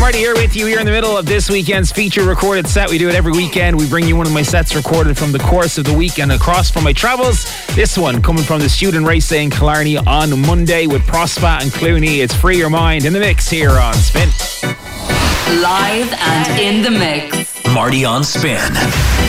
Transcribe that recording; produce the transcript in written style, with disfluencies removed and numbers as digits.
Marty here with you. Here in the middle of this weekend's feature recorded set. We do it every weekend. We bring you one of my sets recorded from the course of the week and across from my travels. This one coming from the Student Race Day in Killarney on Monday with Prospa and Clooney. It's Free Your Mind in the mix here on Spin. Live and in the mix. Marty on Spin.